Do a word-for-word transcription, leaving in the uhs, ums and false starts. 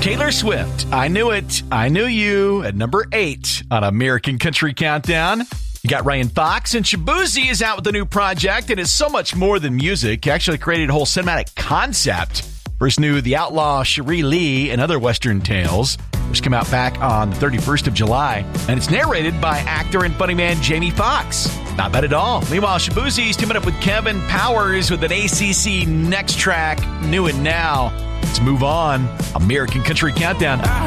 Taylor Swift, I Knew It, I Knew You, at number eight on American Country Countdown. You got Ryan Fox, and Shaboozey is out with a new project, and it's so much more than music. He actually created a whole cinematic concept for his new The Outlaw Cherie Lee and Other Western Tales, which came out back on the thirty-first of July, and it's narrated by actor and funny man Jamie Foxx. Not bad at all. Meanwhile, Shaboozey's teaming up with Kevin Powers with an A C C next track, New and Now. Let's move on. American Country Countdown.